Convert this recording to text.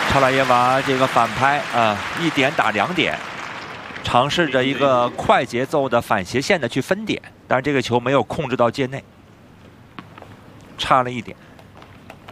查拉耶娃这个反拍啊，1点打2点，尝试着一个快节奏的反斜线的去分点，但是这个球没有控制到界内，差了1点。